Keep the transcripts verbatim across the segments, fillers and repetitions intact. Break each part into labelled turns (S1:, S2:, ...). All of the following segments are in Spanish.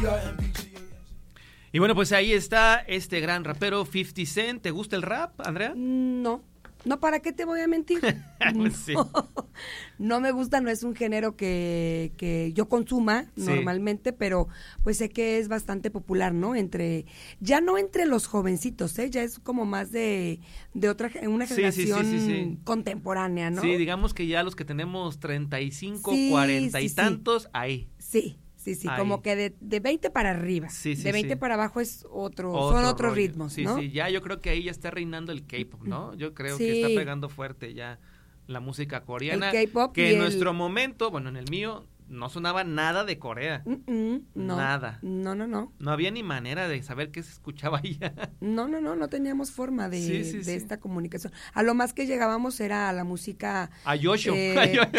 S1: Y bueno, pues ahí está este gran rapero fifty Cent. ¿Te gusta el rap, Andrea?
S2: No, no, ¿para qué te voy a mentir?
S1: Pues sí.
S2: No, no me gusta, no es un género que, que yo consuma
S1: Sí.
S2: normalmente, pero pues sé que es bastante popular, ¿no? Entre, ya no entre los jovencitos, ¿eh? Ya es como más de, de otra, una
S1: Sí, sí, sí,
S2: generación
S1: sí, sí.
S2: contemporánea, ¿no?
S1: Sí, digamos que ya los que tenemos treinta y cinco,
S2: Sí,
S1: cuarenta
S2: sí,
S1: y
S2: sí.
S1: tantos, ahí.
S2: Sí, sí, sí,
S1: Ahí.
S2: como que de, de veinte para arriba.
S1: Sí, sí,
S2: de veinte
S1: sí.
S2: para abajo es otro,
S1: Otro
S2: son otros
S1: rollo.
S2: ritmos,
S1: Sí,
S2: ¿no?
S1: sí, ya yo creo que ahí ya está reinando el K-pop, ¿no? Yo creo
S2: Sí.
S1: que está pegando fuerte ya la música coreana.
S2: El K-pop
S1: que
S2: y
S1: en
S2: el-
S1: nuestro momento, bueno, en el mío, no sonaba nada de Corea.
S2: Mm, mm, no,
S1: Nada.
S2: No, no, no.
S1: No había ni manera de saber qué se escuchaba allá.
S2: No, no, no, no teníamos forma de,
S1: Sí, sí,
S2: de
S1: sí.
S2: esta comunicación. A lo más que llegábamos era a la música.
S1: A Yosho.
S2: eh,
S1: A Yo-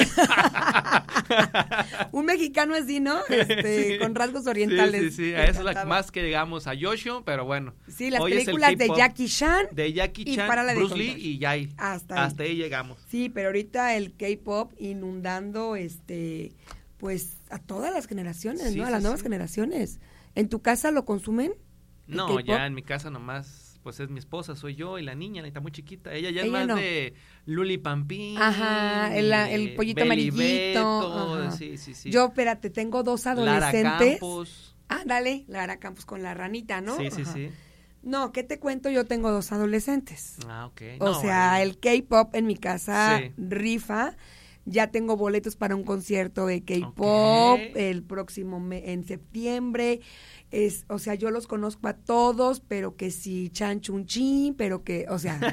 S2: un mexicano así, ¿no? Este,
S1: Sí.
S2: con rasgos orientales.
S1: Sí, sí, sí.
S2: Me
S1: A eso es la
S2: encantaba.
S1: más que llegamos a Yosho, pero bueno.
S2: Sí, las
S1: Hoy es el
S2: películas de
S1: K-pop.
S2: Jackie Chan.
S1: De Jackie
S2: y
S1: Chan,
S2: párale de
S1: Bruce Lee
S2: contar.
S1: y ya ahí.
S2: Hasta ahí.
S1: Hasta ahí llegamos.
S2: Sí, pero ahorita el K-pop inundando, este, pues a todas las generaciones,
S1: Sí,
S2: ¿no? A
S1: sí,
S2: las nuevas
S1: sí.
S2: generaciones. ¿En tu casa lo consumen? ¿El
S1: No,
S2: K-pop?
S1: ya en mi casa nomás, pues es mi esposa, soy yo y la niña, la está muy chiquita. Ella ya es
S2: Ella
S1: más
S2: no.
S1: de Luli Pampín.
S2: Ajá, el- el pollito
S1: Beli
S2: amarillito,
S1: Beto,
S2: ajá.
S1: sí, sí, sí.
S2: Yo, espérate, tengo dos
S1: Lara
S2: adolescentes.
S1: Campos.
S2: Ah, dale, Lara Campos con la ranita, ¿no?
S1: Sí, sí,
S2: Ajá.
S1: sí.
S2: No, ¿qué te cuento? Yo tengo dos adolescentes.
S1: Ah, ok.
S2: O
S1: No,
S2: sea,
S1: bueno.
S2: el K-pop en mi casa
S1: Sí.
S2: rifa. Ya tengo boletos para un concierto de K-pop
S1: Ok.
S2: el próximo me- en septiembre. Es, o sea, yo los conozco a todos, pero que si Chan Chun Chin, pero que, o sea,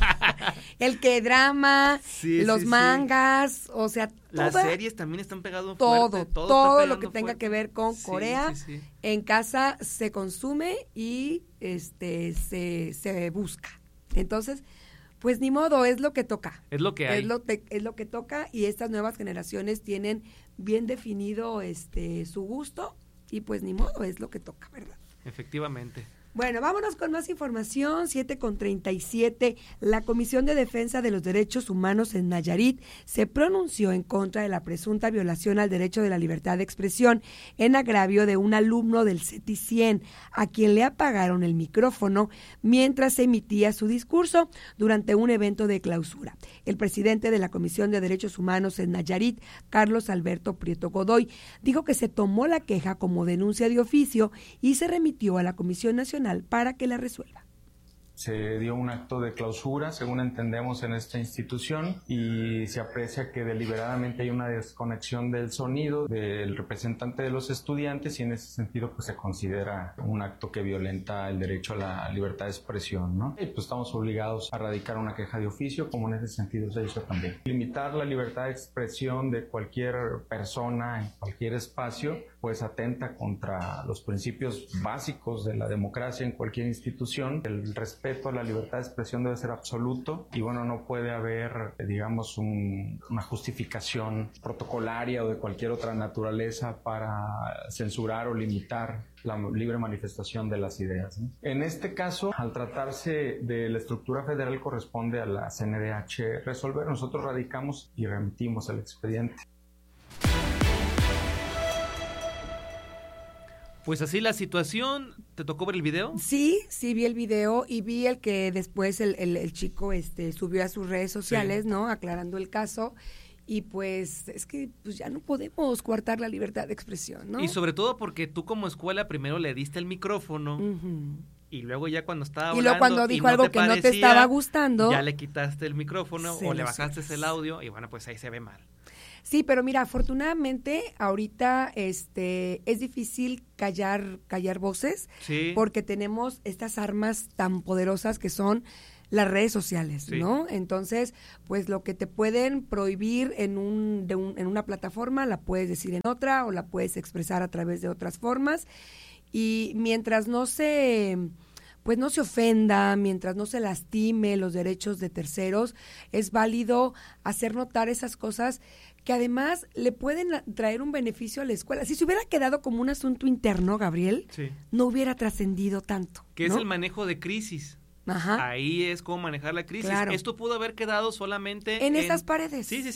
S2: el que drama,
S1: Sí,
S2: los
S1: sí, sí.
S2: mangas, o sea,
S1: Las
S2: toda-
S1: series también están pegando
S2: todo,
S1: fuerte. Todo,
S2: todo,
S1: está
S2: lo que
S1: pegando
S2: tenga
S1: fuerte.
S2: que ver con
S1: Sí,
S2: Corea,
S1: sí, sí.
S2: en casa se consume y este se, se busca. Entonces, pues ni modo, es lo que toca.
S1: Es lo que hay.
S2: Es lo, te- es lo que toca y estas nuevas generaciones tienen bien definido este su gusto y pues ni modo, es lo que toca, ¿verdad?
S1: Efectivamente.
S2: Bueno, vámonos con más información. siete con treinta y siete. La Comisión de Defensa de los Derechos Humanos en Nayarit se pronunció en contra de la presunta violación al derecho de la libertad de expresión en agravio de un alumno del CETI cien, a quien le apagaron el micrófono mientras se emitía su discurso durante un evento de clausura. El presidente de la Comisión de Derechos Humanos en Nayarit, Carlos Alberto Prieto Godoy, dijo que se tomó la queja como denuncia de oficio y se remitió a la Comisión Nacional para que la resuelva.
S3: Se dio un acto de clausura, según entendemos, en esta institución y se aprecia que deliberadamente hay una desconexión del sonido del representante de los estudiantes y en ese sentido pues se considera un acto que violenta el derecho a la libertad de expresión, ¿no? Y pues estamos obligados a radicar una queja de oficio, como en ese sentido se hizo también. Limitar la libertad de expresión de cualquier persona en cualquier espacio pues atenta contra los principios básicos de la democracia en cualquier institución. El respeto a la libertad de expresión debe ser absoluto y bueno, no puede haber, digamos, un, una justificación protocolaria o de cualquier otra naturaleza para censurar o limitar la libre manifestación de las ideas, ¿no? En este caso, al tratarse de la estructura federal, corresponde a la C N D H resolver. Nosotros radicamos y remitimos el expediente.
S1: Pues así la situación. ¿Te tocó ver el video?
S2: Sí, sí vi el video y vi el que después el, el, el chico este subió a sus redes sociales,
S1: Sí.
S2: ¿no? Aclarando el caso. Y pues es que pues ya no podemos coartar la libertad de expresión, ¿no?
S1: Y sobre todo porque tú como escuela primero le diste el micrófono
S2: Ujú.
S1: y luego ya cuando estaba
S2: Y
S1: hablando
S2: luego cuando
S1: y
S2: dijo
S1: no
S2: algo
S1: te
S2: que no te
S1: parecía,
S2: estaba gustando,
S1: ya le quitaste el micrófono o le bajaste
S2: celos.
S1: el audio y bueno, pues ahí se ve mal.
S2: Sí, pero mira, afortunadamente ahorita este es difícil callar callar voces
S1: Sí.
S2: porque tenemos estas armas tan poderosas que son las redes sociales,
S1: Sí.
S2: ¿no? Entonces, pues lo que te pueden prohibir en un, de un en una plataforma la puedes decir en otra o la puedes expresar a través de otras formas y mientras no se pues no se ofenda, mientras no se lastime los derechos de terceros, es válido hacer notar esas cosas que además le pueden traer un beneficio a la escuela. Si se hubiera quedado como un asunto interno, Gabriel,
S1: Sí.
S2: no hubiera trascendido tanto.
S1: Que
S2: ¿no?
S1: es el manejo de crisis.
S2: Ajá.
S1: Ahí es cómo manejar la crisis.
S2: Claro.
S1: Esto pudo haber quedado solamente
S2: En esas paredes.
S1: Sí, sí, sí.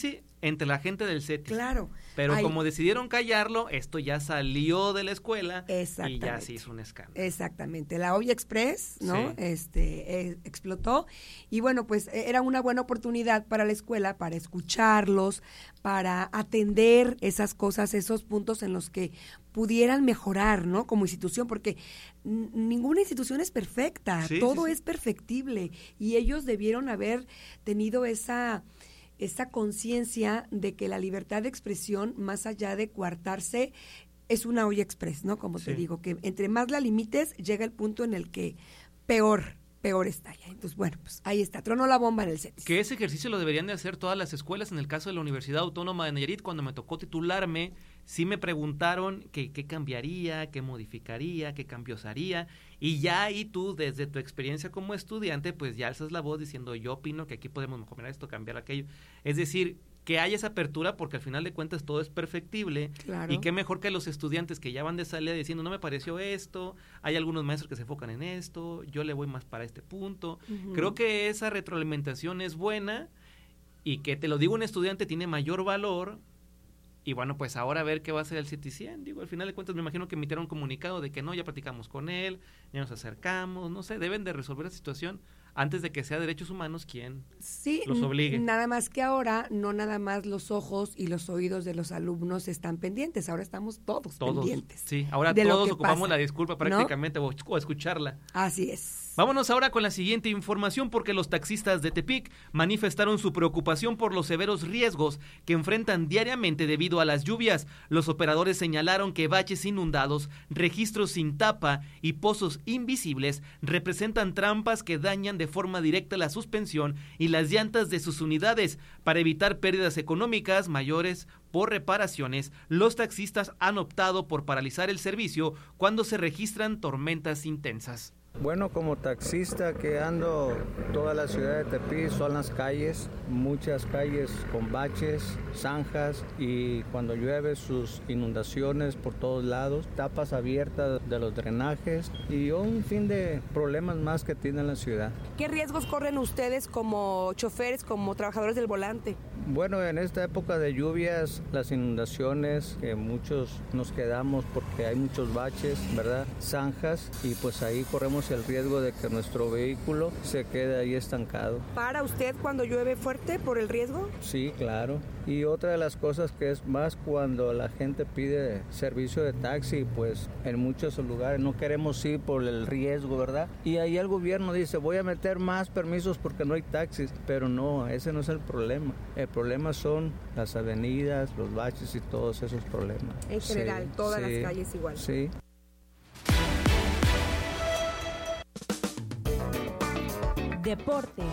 S1: entre la gente del CETIS.
S2: Claro.
S1: Pero
S2: Hay...
S1: como decidieron callarlo, esto ya salió de la escuela y ya se hizo un escándalo.
S2: Exactamente. La olla express, ¿no?
S1: Sí.
S2: Este, eh, explotó y bueno, pues era una buena oportunidad para la escuela para escucharlos, para atender esas cosas, esos puntos en los que pudieran mejorar, ¿no? Como institución, porque n- ninguna institución es perfecta,
S1: sí,
S2: todo
S1: sí, sí.
S2: es perfectible y ellos debieron haber tenido esa esa conciencia de que la libertad de expresión, más allá de coartarse, es una olla express, ¿no? Como
S1: sí.
S2: te digo, que entre más la limites, llega el punto en el que peor, peor estalla. Entonces, bueno, pues ahí está, tronó la bomba en el CETIS.
S1: Que ese ejercicio lo deberían de hacer todas las escuelas. En el caso de la Universidad Autónoma de Nayarit, cuando me tocó titularme, sí me preguntaron que qué cambiaría, qué modificaría, qué cambios haría, y ya ahí tú, desde tu experiencia como estudiante, pues ya alzas la voz diciendo, yo opino que aquí podemos mejorar esto, cambiar aquello. Es decir, que haya esa apertura, porque al final de cuentas todo es perfectible,
S2: Claro.
S1: y qué mejor que los estudiantes que ya van de salida diciendo, no me pareció esto, hay algunos maestros que se enfocan en esto, yo le voy más para este punto.
S2: Uh-huh.
S1: Creo que esa retroalimentación es buena, y que te lo digo un estudiante tiene mayor valor. Y bueno, pues ahora a ver qué va a hacer el CETICIEN. Digo, al final de cuentas me imagino que emitieron un comunicado de que no, ya platicamos con él, ya nos acercamos, no sé, deben de resolver la situación antes de que sea Derechos Humanos quien
S2: sí,
S1: los obligue.
S2: Nada más que ahora, no nada más los ojos y los oídos de los alumnos están pendientes, ahora estamos todos,
S1: Todos,
S2: pendientes.
S1: sí, ahora
S2: de lo
S1: todos
S2: que
S1: ocupamos
S2: pasa,
S1: la disculpa prácticamente, ¿no? o, o escucharla.
S2: Así es.
S1: Vámonos ahora con la siguiente información, porque los taxistas de Tepic manifestaron su preocupación por los severos riesgos que enfrentan diariamente debido a las lluvias. Los operadores señalaron que baches inundados, registros sin tapa y pozos invisibles representan trampas que dañan de forma directa la suspensión y las llantas de sus unidades. Para evitar pérdidas económicas mayores por reparaciones, los taxistas han optado por paralizar el servicio cuando se registran tormentas intensas.
S4: Bueno, como taxista que ando toda la ciudad de Tepic, son las calles, muchas calles con baches, zanjas y cuando llueve sus inundaciones por todos lados, tapas abiertas de los drenajes y un fin de problemas más que tiene la ciudad.
S5: ¿Qué riesgos corren ustedes como choferes, como trabajadores del volante?
S4: Bueno, en esta época de lluvias, las inundaciones, que muchos nos quedamos porque hay muchos baches, ¿verdad? Zanjas y pues ahí corremos el riesgo de que nuestro vehículo se quede ahí estancado.
S5: ¿Para usted cuando llueve fuerte por el riesgo?
S4: Sí, claro. Y otra de las cosas que es más cuando la gente pide servicio de taxi, pues en muchos lugares no queremos ir por el riesgo, ¿verdad? Y ahí el gobierno dice, voy a meter más permisos porque no hay taxis, pero no, ese no es el problema. El problema son las avenidas, los baches y todos esos problemas.
S5: En general,
S4: sí,
S5: todas
S4: sí,
S5: las calles igual.
S4: Sí.
S6: Deportes.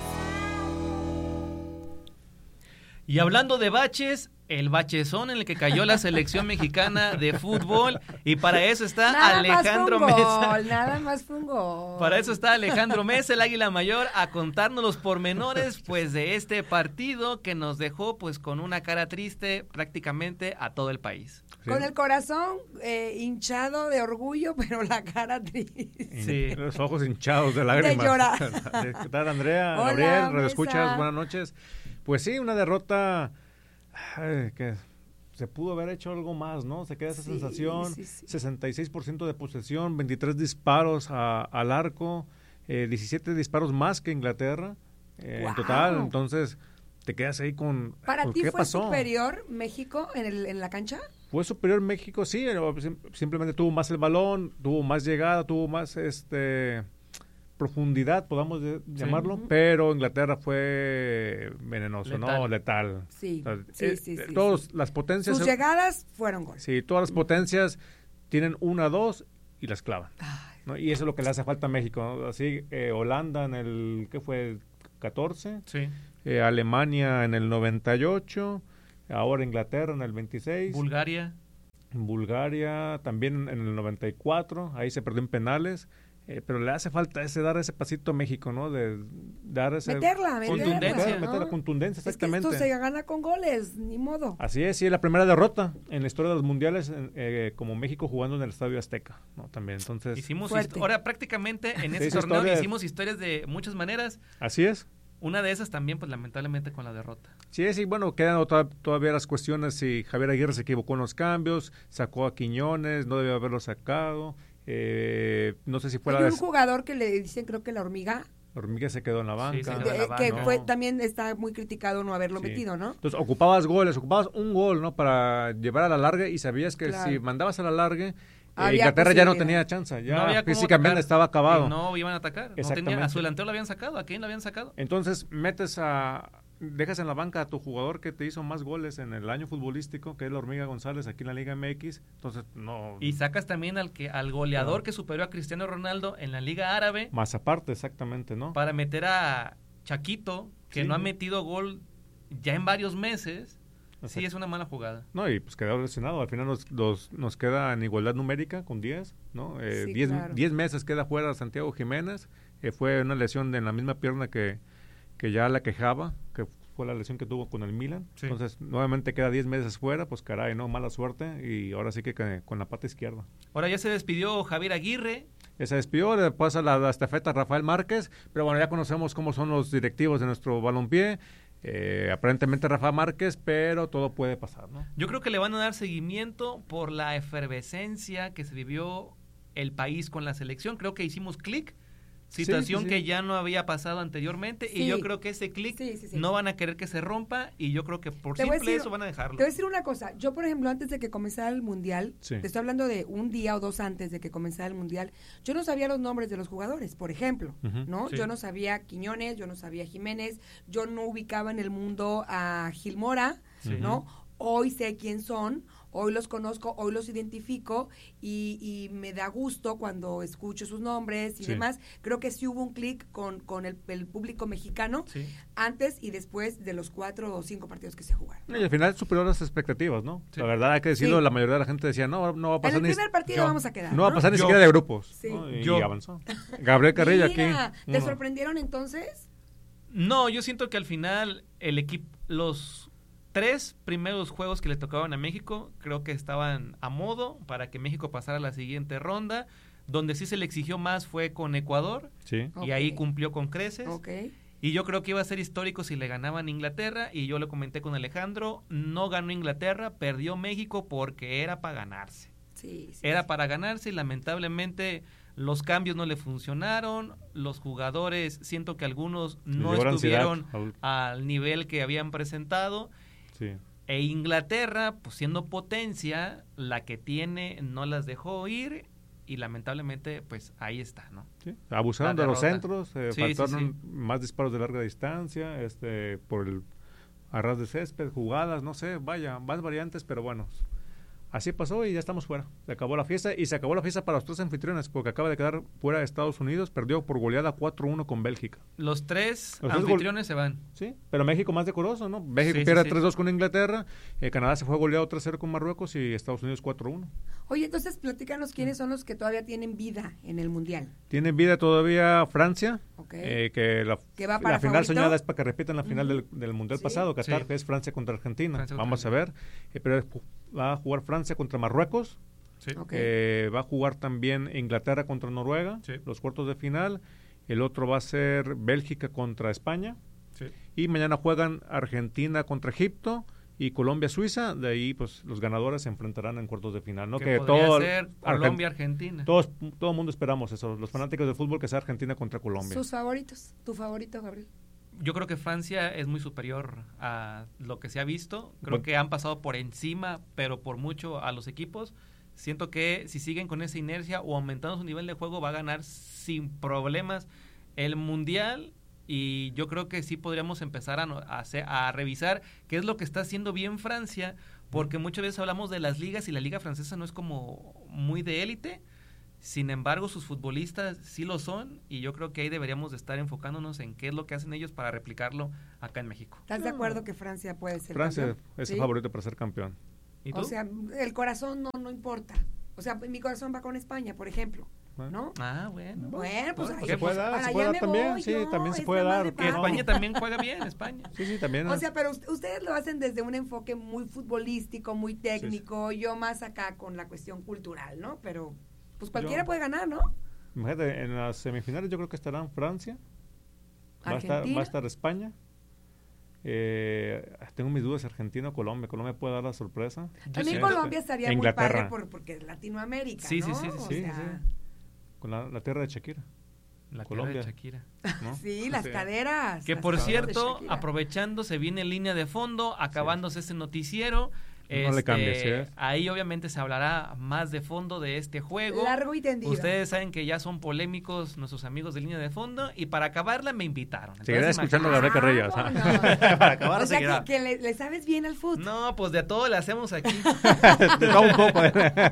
S1: Y hablando de baches, el bachezón en el que cayó la selección mexicana de fútbol, y para eso está
S2: nada
S1: Alejandro
S2: más fue un
S1: Mesa.
S2: gol, nada más fue un gol.
S1: Para eso está Alejandro Mesa, el Águila Mayor, a contarnos los pormenores pues de este partido que nos dejó pues con una cara triste prácticamente a todo el país.
S2: Con el corazón eh, hinchado de orgullo, pero la cara triste.
S1: Sí.
S7: Los ojos hinchados de lágrimas.
S2: De llorar.
S7: ¿Qué tal, Andrea?
S2: Hola,
S7: Gabriel,
S2: Mesa.
S7: radioescuchas, buenas noches. Pues sí, una derrota ay, que se pudo haber hecho algo más, ¿no? Se queda esa
S2: Sí,
S7: sensación,
S2: sí, sí.
S7: sesenta y seis por ciento de posesión, veintitrés disparos a, al arco, eh, diecisiete disparos más que Inglaterra eh,
S2: ¡Wow!
S7: en total, entonces te quedas ahí con
S2: ¿Para
S7: pues,
S2: ti
S7: ¿qué
S2: fue
S7: pasó?
S2: superior México en, el, en la cancha?
S7: Fue superior México, sí, sim- simplemente tuvo más el balón, tuvo más llegada, tuvo más este profundidad, podamos de- llamarlo,
S2: Ujú.
S7: pero Inglaterra fue venenoso,
S1: Letal.
S7: ¿no? Letal.
S2: Sí,
S7: O sea,
S2: sí,
S7: eh,
S2: sí,
S7: eh,
S2: sí,
S7: todos,
S2: sí.
S7: las potencias,
S2: Sus llegadas fueron goles.
S7: sí, todas las potencias tienen una, dos y las clavan,
S2: Ay,
S7: ¿no? Y eso es lo que le hace falta a México, ¿no? Así, eh, Holanda en el, ¿qué fue? catorce,
S1: Sí.
S7: eh, Alemania en el noventa y ocho, ahora Inglaterra en el veintiséis.
S1: Bulgaria.
S7: Bulgaria también en el noventa y cuatro, ahí se perdió en penales, eh, pero le hace falta ese dar ese pasito a México, ¿no? De dar ese
S2: meterla, meterla.
S1: Contundencia,
S7: meter, meter
S2: ¿no?
S7: la contundencia,
S2: Es que
S7: exactamente.
S2: esto se gana con goles, ni modo.
S7: Así es, sí, es la primera derrota en la historia de los mundiales en, eh, como México jugando en el Estadio Azteca, ¿no? También, entonces,
S1: Hicimos
S2: Fuerte.
S1: hist- ahora prácticamente en
S7: Se
S1: este
S7: hizo
S1: torneo
S7: historia.
S1: hicimos historias de muchas maneras.
S7: así es.
S1: Una de esas también, pues lamentablemente con la derrota.
S7: Sí, sí, bueno, quedan to- todavía las cuestiones si Javier Aguirre se equivocó en los cambios, sacó a Quiñones, no debió haberlo sacado, eh, no sé si fue
S2: Hay
S7: la
S2: un
S7: des-
S2: jugador que le dicen, creo que la hormiga,
S7: Hormiga se quedó en la banca.
S1: Sí, se quedó
S2: de-
S1: en la banca.
S2: que
S1: No.
S2: fue también está muy criticado no haberlo
S7: Sí.
S2: metido, ¿no?
S7: Entonces ocupabas goles, ocupabas un gol, ¿no? Para llevar a la larga y sabías que
S2: Claro.
S7: si mandabas a la larga, eh,
S2: Había
S7: Inglaterra ya no
S2: posibilidad.
S7: tenía chance, ya
S1: no había cómo
S7: físicamente
S1: atacar,
S7: estaba acabado.
S1: y no iban a atacar. No tenía,
S7: Exactamente.
S1: a su delantero lo habían sacado. ¿A quién lo habían sacado?
S7: Entonces metes a, dejas en la banca a tu jugador que te hizo más goles en el año futbolístico, que es la Hormiga González aquí en la Liga M X, entonces no...
S1: Y sacas también al que al goleador
S7: Claro.
S1: que superó a Cristiano Ronaldo en la Liga Árabe
S7: Más aparte, exactamente, ¿no?
S1: para meter a Chaquito, que
S7: Sí.
S1: no ha metido gol ya en varios meses. Sí,
S7: Exacto.
S1: es una mala jugada.
S7: No, y pues quedó lesionado. Al final nos, nos, nos queda en igualdad numérica con diez, ¿no? Eh,
S2: Sí,
S7: diez,
S2: claro.
S7: diez meses queda fuera Santiago Jiménez. Eh, fue una lesión de en la misma pierna que, que ya la quejaba, que fue la lesión que tuvo con el Milan.
S1: Sí.
S7: Entonces, nuevamente queda diez meses fuera, pues caray, ¿no? Mala suerte. Y ahora sí que, que con la pata izquierda.
S1: Ahora ya se despidió Javier Aguirre.
S7: Ya se despidió, le pasa la, la estafeta a Rafael Márquez, pero bueno, ya conocemos cómo son los directivos de nuestro balompié. Eh, aparentemente Rafa Márquez, pero todo puede pasar, ¿no?
S1: Yo creo que le van a dar seguimiento por la efervescencia que se vivió el país con la selección. Creo que hicimos clic, situación
S7: sí, sí.
S1: que ya no había pasado anteriormente,
S2: Sí.
S1: y yo creo que ese clic
S2: Sí, sí, sí.
S1: no van a querer que se rompa, y yo creo que por
S2: Te voy a
S1: simple
S2: decir-
S1: eso van a dejarlo.
S2: Te voy a decir una cosa, yo por ejemplo antes de que comenzara el Mundial,
S7: Sí.
S2: te estoy hablando de un día o dos antes de que comenzara el Mundial, yo no sabía los nombres de los jugadores, por ejemplo,
S7: Ujú.
S2: ¿no?
S1: Sí.
S2: Yo no sabía Quiñones, yo no sabía Jiménez, yo no ubicaba en el mundo a Gil Mora,
S1: Sí.
S2: ¿no? Hoy sé quién son, hoy los conozco, hoy los identifico y, y me da gusto cuando escucho sus nombres y
S7: Sí.
S2: demás. Creo que sí hubo un clic con, con el, el público mexicano
S1: Sí.
S2: antes y después de los cuatro o cinco partidos que se jugaron.
S7: Y al final superó las expectativas, ¿no?
S1: Sí.
S7: La verdad hay que decirlo,
S2: Sí.
S7: la mayoría de la gente decía, no, no va a
S2: En
S7: pasar
S2: el
S7: ni...
S2: primer partido
S1: yo-
S2: vamos a quedar.
S7: No va a pasar ni
S1: Yo-
S7: siquiera de grupos.
S2: Sí.
S7: ¿no? Y
S1: Yo-
S7: avanzó. Gabriel Carrillo
S2: Mira,
S7: aquí.
S2: ¿te
S7: uno.
S2: sorprendieron entonces?
S1: No, yo siento que al final el equipo, los tres primeros juegos que le tocaban a México, creo que estaban a modo para que México pasara a la siguiente ronda. Donde sí se le exigió más fue con Ecuador,
S7: Sí.
S1: y ahí
S2: Ok.
S1: cumplió con creces.
S2: Ok.
S1: Y yo creo que iba a ser histórico si le ganaban Inglaterra, y yo lo comenté con Alejandro, no ganó Inglaterra, perdió México porque era para ganarse.
S2: Sí, sí.
S1: Era
S2: sí.
S1: para ganarse, y lamentablemente los cambios no le funcionaron, los jugadores, siento que algunos no
S7: llegó la
S1: estuvieron
S7: ansiedad,
S1: al nivel que habían presentado,
S7: Sí.
S1: e Inglaterra, pues siendo potencia, la que tiene no las dejó ir, y lamentablemente pues ahí está, ¿no?
S7: Sí. Abusaron
S1: La
S7: de los
S1: derrota.
S7: centros, eh,
S1: Sí, sí,
S7: faltaron
S1: sí.
S7: más disparos de larga distancia, este, por el arras de césped, jugadas, no sé, vaya, más variantes, pero bueno, así pasó y ya estamos fuera. Se acabó la fiesta y se acabó la fiesta para los tres anfitriones porque acaba de quedar fuera de Estados Unidos, perdió por goleada cuatro uno con Bélgica.
S1: Los tres
S7: Los tres
S1: anfitriones se van.
S7: Sí, pero México más decoroso, ¿no? México
S1: Sí, sí,
S7: pierde
S1: sí.
S7: tres dos con Inglaterra, eh, Canadá se fue goleado tres cero con Marruecos y Estados Unidos cuatro uno.
S2: Oye, entonces platícanos quiénes son los que todavía tienen vida en el Mundial.
S7: Tiene vida todavía Francia,
S2: Ok.
S7: eh, que la,
S2: ¿Que va para
S7: la final
S2: favorito?
S7: soñada es para que repitan la final del, del Mundial
S2: Sí.
S7: pasado, Qatar,
S1: Sí.
S7: que es Francia contra Argentina.
S1: Francia contra
S7: Vamos a ver, eh, pero ju- va a jugar Francia contra Marruecos,
S1: Sí.
S2: Ok.
S7: eh, va a jugar también Inglaterra contra Noruega,
S1: Sí.
S7: los cuartos de final, el otro va a ser Bélgica contra España,
S1: Sí.
S7: y mañana juegan Argentina contra Egipto y Colombia-Suiza, de ahí pues los ganadores se enfrentarán en cuartos de final, ¿no?
S1: Que,
S7: Que
S1: podría
S7: todo
S1: ser
S7: Argen-
S1: Colombia-Argentina.
S7: todos todo el mundo esperamos eso, los fanáticos del fútbol, que sea Argentina contra Colombia.
S2: Sus favoritos. ¿Tu favorito, Gabriel?
S1: Yo creo que Francia es muy superior a lo que se ha visto. Creo
S7: Bueno.
S1: que han pasado por encima, pero por mucho, a los equipos. Siento que si siguen con esa inercia o aumentando su nivel de juego, va a ganar sin problemas el Mundial. Y yo creo que sí podríamos empezar a, no- a, hacer- a revisar qué es lo que está haciendo bien Francia, porque muchas veces hablamos de las ligas y la liga francesa no es como muy de élite. Sin embargo, sus futbolistas sí lo son, y yo creo que ahí deberíamos de estar enfocándonos en qué es lo que hacen ellos para replicarlo acá en México.
S2: ¿Estás de acuerdo que Francia puede ser
S7: Francia
S2: campeón?
S7: es el
S2: ¿Sí?
S7: favorito para ser campeón.
S1: ¿Y tú?
S2: O sea, el corazón no, no importa. O sea, mi corazón va con España, por ejemplo, ¿no?
S1: Ah, bueno.
S2: Bueno, pues
S1: Bueno,
S2: ahí-
S7: se puede dar,
S2: para
S7: se
S2: allá
S7: puede dar
S2: me
S7: también,
S2: voy
S7: sí,
S2: yo,
S7: también se
S2: es
S7: puede
S2: nada
S7: dar,
S2: de
S1: Que
S7: no.
S2: pago.
S1: España también juega bien, España.
S7: Sí, sí, también.
S2: O sea, pero ust- ustedes lo hacen desde un enfoque muy futbolístico, muy técnico, yo más acá con la cuestión cultural, ¿no? Pero pues cualquiera
S7: Yo-
S2: puede ganar, ¿no?
S7: Imagínate, en las semifinales yo creo que estarán Francia, Va a, estar, va a estar España. Eh, tengo mis dudas, Argentina o Colombia. Colombia puede dar la sorpresa.
S2: También Colombia estaría
S7: Inglaterra.
S2: muy padre por, porque es Latinoamérica,
S1: sí,
S2: ¿no?
S1: Sí, sí, sí.
S2: O
S7: sí,
S2: sea...
S7: sí. Con la, la tierra de Shakira.
S1: La
S7: Colombia.
S1: tierra de Shakira.
S2: ¿No? Sí, las
S7: sí.
S2: caderas.
S1: Que
S2: las
S1: por
S2: caderas
S1: cierto, aprovechando, se viene en línea de fondo, acabándose sí. este noticiero.
S7: No
S1: este,
S7: le cambies, ¿eh?
S1: Ahí obviamente se hablará más de fondo de este juego.
S2: Largo y tendido.
S1: Ustedes saben que ya son polémicos nuestros amigos de línea de fondo y para acabarla me invitaron.
S7: Seguirá escuchando a Gabriel Carrillo.
S2: Ah, no.
S1: Para acabar
S2: o sea,
S1: seguirá.
S2: que, que le, le sabes bien al fútbol.
S1: No, pues de todo le hacemos aquí.
S7: De todo un poco.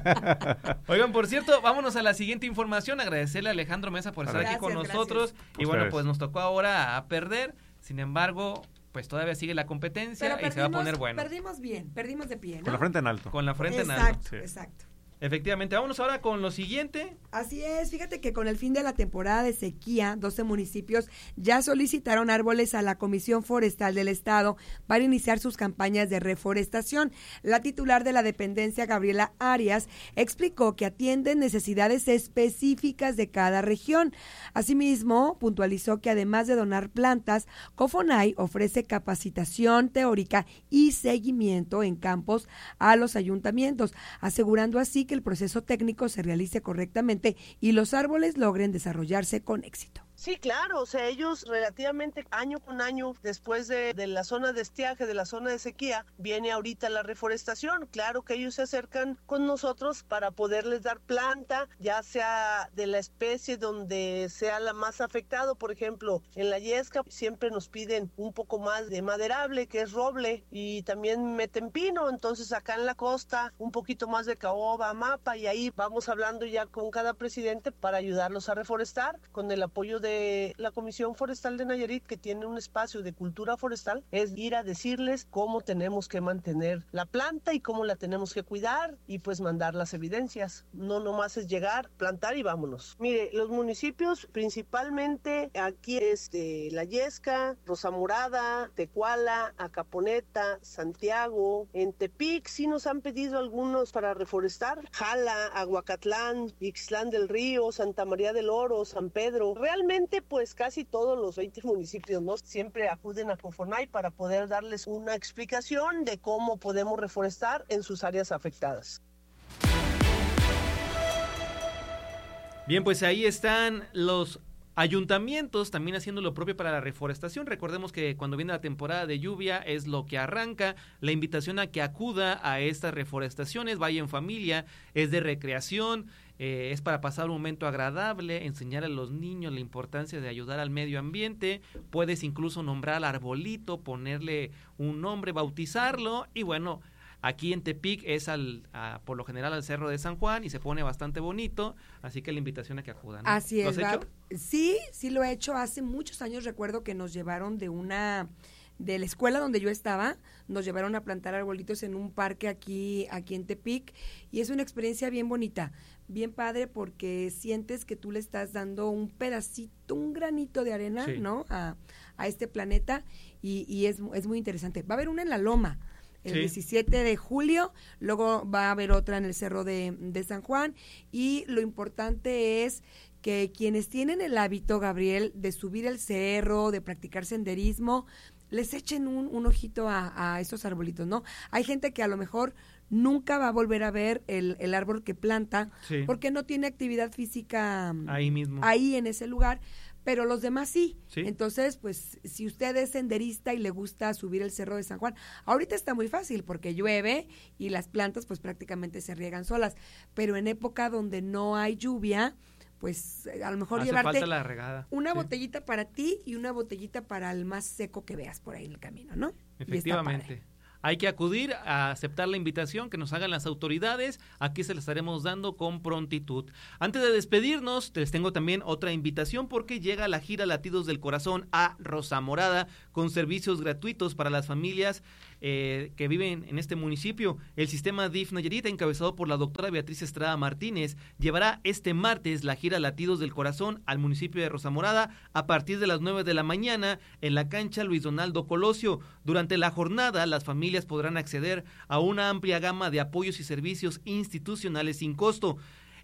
S1: Oigan, por cierto, vámonos a la siguiente información. Agradecerle a Alejandro Mesa por estar
S2: gracias,
S1: aquí con
S2: gracias.
S1: nosotros. Y
S7: Ustedes.
S1: bueno, pues nos tocó ahora a perder. Sin embargo, pues todavía sigue la competencia
S2: Pero
S1: y se va a poner bueno.
S2: Perdimos bien, perdimos de pie, ¿no?
S7: Con la frente en alto.
S1: Con la frente en alto.
S2: Exacto,
S7: Sí.
S2: exacto.
S1: Efectivamente, vámonos ahora con lo siguiente.
S2: Así es, fíjate que con el fin de la temporada de sequía, doce municipios ya solicitaron árboles a la Comisión Forestal del Estado para iniciar sus campañas de reforestación. La titular de la dependencia, Gabriela Arias, explicó que atienden necesidades específicas de cada región. Asimismo, puntualizó que además de donar plantas, Cofonay ofrece capacitación teórica y seguimiento en campos a los ayuntamientos, asegurando así que el proceso técnico se realice correctamente y los árboles logren desarrollarse con éxito.
S8: Sí, claro, o sea, ellos relativamente año con año, después de, de la zona de estiaje, de la zona de sequía, viene ahorita la reforestación. Claro que ellos se acercan con nosotros para poderles dar planta, ya sea de la especie donde sea la más afectado. Por ejemplo, en la yesca siempre nos piden un poco más de maderable, que es roble, y también meten pino. Entonces acá en la costa, un poquito más de caoba, mapa, y ahí vamos hablando ya con cada presidente para ayudarlos a reforestar con el apoyo de de la Comisión Forestal de Nayarit, que tiene un espacio de cultura forestal, es ir a decirles cómo tenemos que mantener la planta y cómo la tenemos que cuidar y pues mandar las evidencias. No nomás es llegar, plantar y vámonos. Mire, los municipios principalmente aquí es de La Yesca, Rosa Morada, Tecuala, Acaponeta, Santiago. En Tepic sí nos han pedido algunos para reforestar. Jala, Aguacatlán, Ixtlán del Río, Santa María del Oro, San Pedro. Realmente pues casi todos los veinte municipios, ¿no? Siempre acuden a Cofonay para poder darles una explicación de cómo podemos reforestar en sus áreas afectadas.
S1: Bien, pues ahí están los ayuntamientos también haciendo lo propio para la reforestación. Recordemos que cuando viene la temporada de lluvia es lo que arranca. La invitación a que acuda a estas reforestaciones, vaya en familia, es de recreación. Eh, es para pasar un momento agradable, enseñar a los niños la importancia de ayudar al medio ambiente. Puedes incluso nombrar al arbolito, ponerle un nombre, bautizarlo. Y bueno, aquí en Tepic es al, a, por lo general al Cerro de San Juan y se pone bastante bonito. Así que la invitación a que acudan, ¿no?
S2: Así es.
S1: ¿Lo has hecho?
S2: Sí, sí lo he hecho. Hace muchos años recuerdo que nos llevaron de una... de la escuela donde yo estaba, nos llevaron a plantar arbolitos en un parque aquí, aquí en Tepic, y es una experiencia bien bonita, bien padre, porque sientes que tú le estás dando un pedacito, un granito de arena, sí. ¿no? A, a este planeta, y, y es, es muy interesante. Va a haber una en La Loma, el sí. diecisiete de julio, luego va a haber otra en el Cerro de, de San Juan, y lo importante es que quienes tienen el hábito, Gabriel, de subir el cerro, de practicar senderismo, les echen un, un ojito a, a estos arbolitos, ¿no? Hay gente que a lo mejor nunca va a volver a ver el, el árbol que planta, sí. porque no tiene actividad física
S1: ahí mismo,
S2: ahí en ese lugar, pero los demás sí.
S1: sí.
S2: Entonces, pues, si usted es senderista y le gusta subir el Cerro de San Juan, ahorita está muy fácil porque llueve y las plantas pues prácticamente se riegan solas, pero en época donde no hay lluvia, pues a lo mejor
S1: hace
S2: llevarte
S1: falta la regada.
S2: una
S1: sí.
S2: botellita para ti y una botellita para el más seco que veas por ahí en el camino, ¿no?
S1: Efectivamente. Hay que acudir a aceptar la invitación que nos hagan las autoridades. Aquí se la estaremos dando con prontitud. Antes de despedirnos, les tengo también otra invitación porque llega la gira Latidos del Corazón a Rosa Morada con servicios gratuitos para las familias eh, que viven en este municipio. El sistema D I F Nayarit, encabezado por la doctora Beatriz Estrada Martínez, llevará este martes la gira Latidos del Corazón al municipio de Rosa Morada a partir de las nueve de la mañana en la cancha Luis Donaldo Colosio. Durante la jornada, las familias podrán acceder a una amplia gama de apoyos y servicios institucionales sin costo.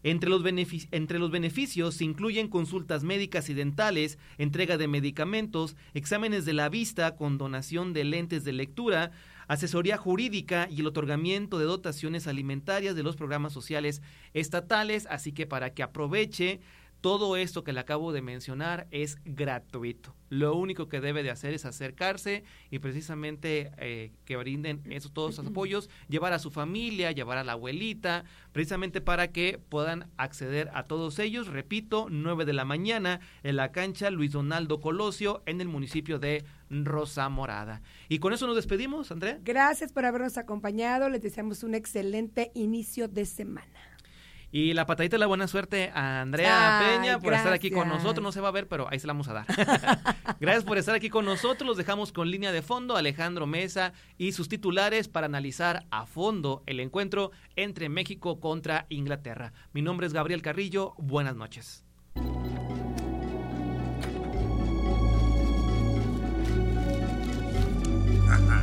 S1: Entre los, benefic- entre los beneficios se incluyen consultas médicas y dentales, entrega de medicamentos, exámenes de la vista con donación de lentes de lectura, asesoría jurídica y el otorgamiento de dotaciones alimentarias de los programas sociales estatales, así que para que aproveche todo esto que le acabo de mencionar es gratuito. Lo único que debe de hacer es acercarse y precisamente eh, que brinden esos, todos esos apoyos, llevar a su familia, llevar a la abuelita, precisamente para que puedan acceder a todos ellos. Repito, nueve de la mañana en la cancha Luis Donaldo Colosio en el municipio de Rosa Morada. Y con eso nos despedimos, Andrea.
S2: Gracias por habernos acompañado. Les deseamos un excelente inicio de semana.
S1: Y la patadita de la buena suerte a Andrea
S2: Ay,
S1: Peña por
S2: gracias.
S1: estar aquí con nosotros. No se va a ver, pero ahí se la vamos a dar. Gracias por estar aquí con nosotros. Los dejamos con línea de fondo, Alejandro Mesa y sus titulares para analizar a fondo el encuentro entre México contra Inglaterra. Mi nombre es Gabriel Carrillo. Buenas noches.
S9: Ajá.